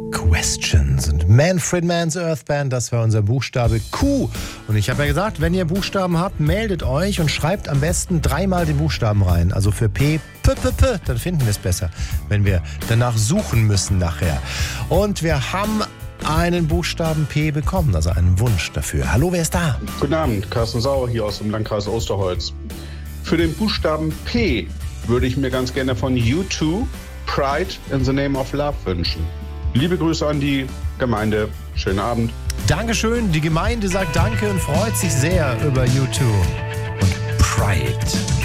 Questions. Und Manfred Mann's Earth Band, das war unser Buchstabe Q. Und ich habe ja gesagt, wenn ihr Buchstaben habt, meldet euch und schreibt am besten 3-mal den Buchstaben rein. Also für P, dann finden wir es besser, wenn wir danach suchen müssen nachher. Und wir haben einen Buchstaben P bekommen, also einen Wunsch dafür. Hallo, wer ist da? Guten Abend, Carsten Sauer hier aus dem Landkreis Osterholz. Für den Buchstaben P würde ich mir ganz gerne von U2 Pride in the Name of Love wünschen. Liebe Grüße an die Gemeinde. Schönen Abend. Dankeschön. Die Gemeinde sagt Danke und freut sich sehr über U2 und Pride.